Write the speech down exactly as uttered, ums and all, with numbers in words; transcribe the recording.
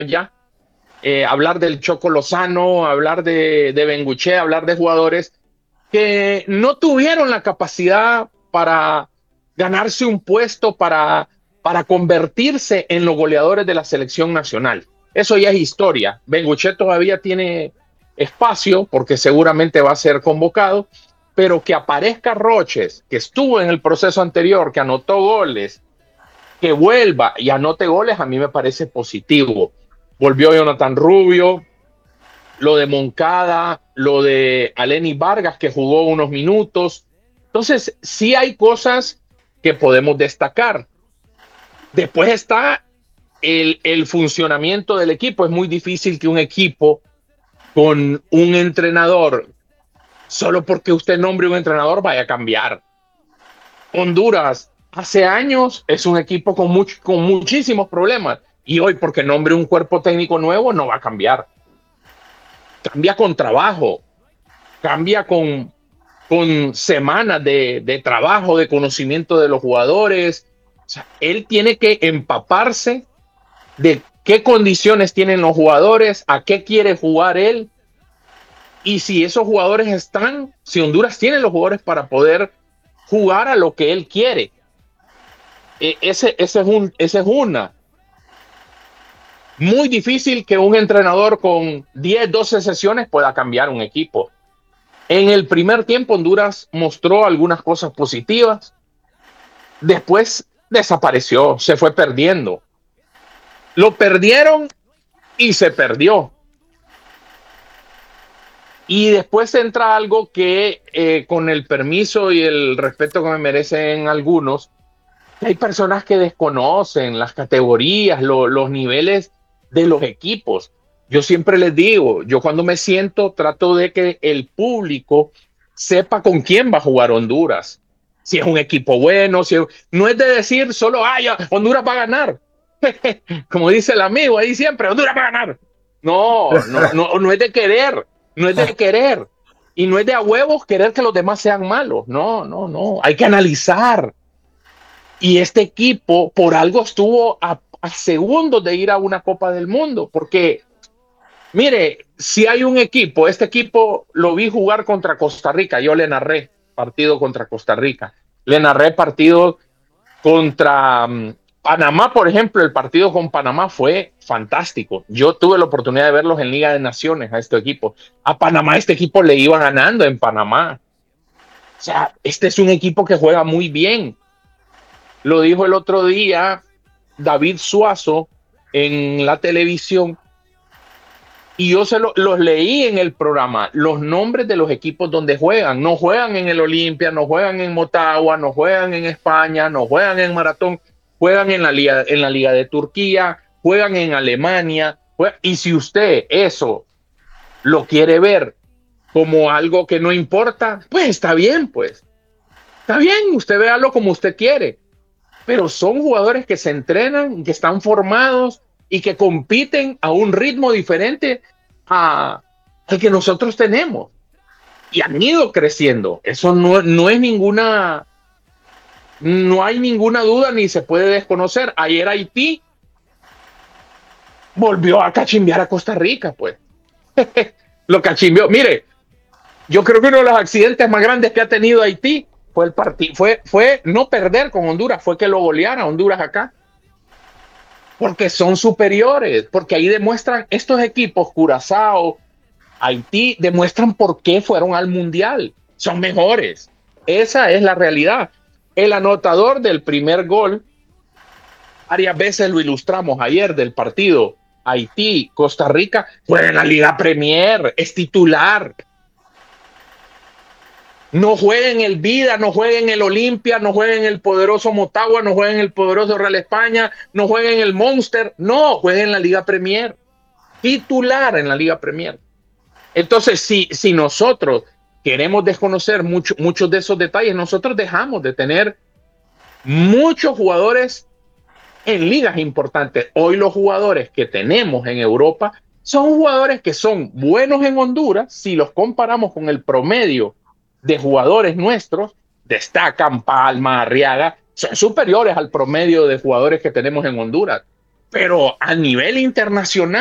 ya. Eh, hablar del Choco Lozano, hablar de, de Benguche, hablar de jugadores que no tuvieron la capacidad para ganarse un puesto, para, para convertirse en los goleadores de la selección nacional. Eso ya es historia. Benguche todavía tiene espacio porque seguramente va a ser convocado, pero que aparezca Roches, que estuvo en el proceso anterior, que anotó goles, que vuelva y anote goles, a mí me parece positivo. Volvió Jonathan Rubio, lo de Moncada, lo de Aleni Vargas, que jugó unos minutos. Entonces, sí hay cosas que podemos destacar. Después está el, el funcionamiento del equipo. Es muy difícil que un equipo con un entrenador, solo porque usted nombre un entrenador, vaya a cambiar. Honduras hace años es un equipo con, much, con muchísimos problemas y hoy porque nombre un cuerpo técnico nuevo no va a cambiar. Cambia con trabajo, cambia con, con semanas de, de trabajo, de conocimiento de los jugadores. O sea, él tiene que empaparse de qué condiciones tienen los jugadores, a qué quiere jugar él y si esos jugadores están, si Honduras tiene los jugadores para poder jugar a lo que él quiere. E, ese, ese, es un, ese es una. Muy difícil que un entrenador con diez, doce sesiones pueda cambiar un equipo. En el primer tiempo Honduras mostró algunas cosas positivas, después desapareció, se fue perdiendo. Lo perdieron y se perdió. Y después entra algo que, eh, con el permiso y el respeto que me merecen algunos, hay personas que desconocen las categorías, lo, los niveles de los equipos. Yo siempre les digo, yo cuando me siento trato de que el público sepa con quién va a jugar Honduras. Si es un equipo bueno, si es, no es de decir solo, ay, Honduras va a ganar. Como dice el amigo ahí siempre, Honduras va a ganar. No, no, no, no es de querer, no es de querer. Y no es de a huevos querer que los demás sean malos. No, no, no. Hay que analizar. Y este equipo por algo estuvo a, a segundos de ir a una Copa del Mundo, porque mire, si hay un equipo, este equipo lo vi jugar contra Costa Rica, yo le narré partido contra Costa Rica, le narré partido contra um, Panamá, por ejemplo, el partido con Panamá fue fantástico. Yo tuve la oportunidad de verlos en Liga de Naciones a este equipo. A Panamá este equipo le iba ganando en Panamá. O sea, este es un equipo que juega muy bien. Lo dijo el otro día David Suazo en la televisión y yo se lo, los leí en el programa, los nombres de los equipos donde juegan. No juegan en el Olimpia, no juegan en Motagua, no juegan en España, no juegan en Maratón, juegan en la Liga, en la Liga de Turquía, juegan en Alemania. Juegan, y si usted eso lo quiere ver como algo que no importa, pues está bien, pues. Está bien, usted véalo como usted quiere. Pero son jugadores que se entrenan, que están formados y que compiten a un ritmo diferente a, al que nosotros tenemos. Y han ido creciendo. Eso no, no es ninguna, no hay ninguna duda ni se puede desconocer. Ayer Haití volvió a cachimbear a Costa Rica, pues. Lo cachimbeó. Mire, yo creo que uno de los accidentes más grandes que ha tenido Haití fue el partido, fue, fue no perder con Honduras, fue que lo goleara Honduras acá. Porque son superiores, porque ahí demuestran estos equipos, Curazao, Haití, demuestran por qué fueron al Mundial. Son mejores. Esa es la realidad. El anotador del primer gol, varias veces lo ilustramos ayer del partido Haití, Costa Rica, fue en la Liga Premier, es titular. No juega en el Vida, no juega en el Olimpia, no juega en el poderoso Motagua, no juega en el poderoso Real España, no juega en el Monster, no, juega en la Liga Premier. Titular en la Liga Premier. Entonces, si, si nosotros queremos desconocer mucho, muchos de esos detalles, nosotros dejamos de tener muchos jugadores en ligas importantes. Hoy los jugadores que tenemos en Europa son jugadores que son buenos en Honduras, si los comparamos con el promedio de jugadores nuestros, destacan Palma, Arriaga, son superiores al promedio de jugadores que tenemos en Honduras. pero a nivel internacional